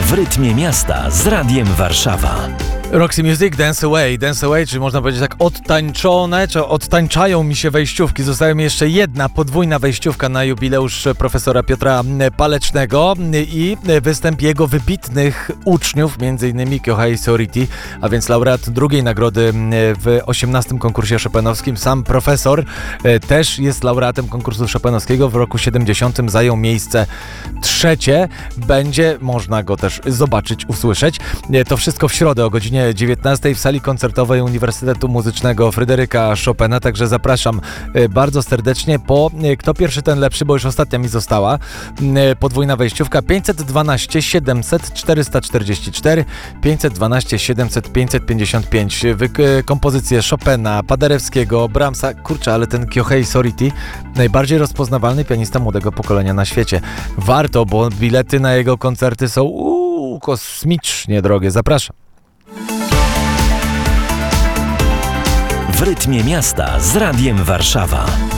W rytmie miasta z Radiem Warszawa. Roxy Music, Dance Away, czyli można powiedzieć tak odtańczone, czy odtańczają mi się wejściówki. Została mi jeszcze jedna podwójna wejściówka na jubileusz profesora Piotra Palecznego i występ jego wybitnych uczniów, m.in. Kyohei Soriti, a więc laureat drugiej nagrody w 18. konkursie chopinowskim. Sam profesor też jest laureatem konkursu chopinowskiego. W roku 70 zajął miejsce trzecie. Będzie można go też zobaczyć, usłyszeć. To wszystko w środę o godzinie 19 w sali koncertowej Uniwersytetu Muzycznego Fryderyka Chopina, także zapraszam bardzo serdecznie po Kto pierwszy, ten lepszy, bo już ostatnia mi została podwójna wejściówka 512 700 444 512 700 555 kompozycje Chopina, Paderewskiego, Brahmsa, kurczę, ale ten Kyohei Soriti najbardziej rozpoznawalny pianista młodego pokolenia na świecie. Warto, bo bilety na jego koncerty są kosmicznie drogie. Zapraszam. W rytmie miasta z Radiem Warszawa.